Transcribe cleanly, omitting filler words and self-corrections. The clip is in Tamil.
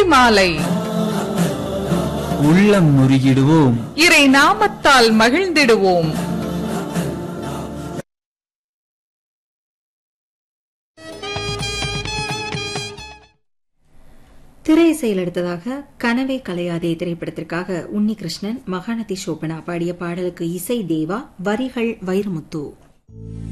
மாலை உள்ளம் முருகிடுவோம், இறை நாமத்தால் மகிழ்ந்திடுவோம். திரையிசையில் எடுத்ததாக கனவே கலையாதே திரைப்படத்திற்காக உன்னி கிருஷ்ணன், மகாநதி சோபனா பாடிய பாடலுக்கு இசை தேவா, வரிகள் வைரமுத்து.